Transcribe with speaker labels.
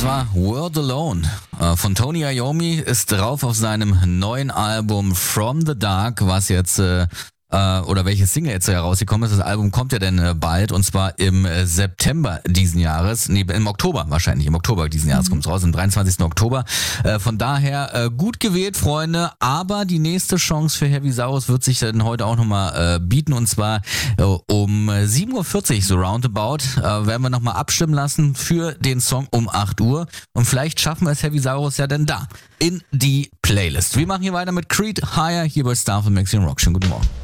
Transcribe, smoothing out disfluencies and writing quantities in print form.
Speaker 1: Das war World Alone von Tony Iommi, ist drauf auf seinem neuen Album From the Dark, was jetzt oder welche Single jetzt herausgekommen ist. Das Album kommt ja dann bald, und zwar im September diesen Jahres, im Oktober wahrscheinlich, im Oktober diesen Jahres kommt es raus, am 23. Oktober. Von daher gut gewählt, Freunde, aber die nächste Chance für Heavy Saurus wird sich dann heute auch nochmal bieten, und zwar um 7.40 Uhr, so roundabout, werden wir nochmal abstimmen lassen für den Song um 8 Uhr, und vielleicht schaffen wir es Heavy Saurus ja dann da in die Playlist. Wir machen hier weiter mit Creed Higher hier bei Star FM Maxi Rock. Schönen guten Morgen.